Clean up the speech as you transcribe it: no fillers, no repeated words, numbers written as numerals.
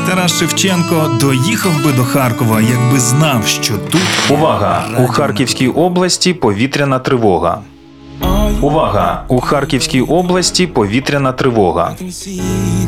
Тарас Шевченко доїхав би до Харкова, якби знав, що тут... Увага! У Харківській області повітряна тривога. Увага! У Харківській області повітряна тривога.